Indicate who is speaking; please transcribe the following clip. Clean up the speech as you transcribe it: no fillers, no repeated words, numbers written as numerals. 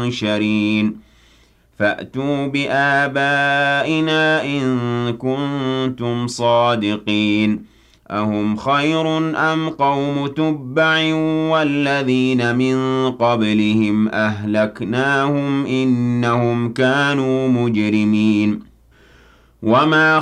Speaker 1: مُنشَرِينَ فَأْتُوا بِآبَائِنَا إِن كُنتُمْ صَادِقِينَ أَهُمْ خَيْرٌ أَمْ قَوْمُ تُبَّعٍ وَالَّذِينَ مِن قَبْلِهِمْ أَهْلَكْنَاهُمْ ۖ إِنَّهُمْ كَانُوا مُجْرِمِينَ وَمَا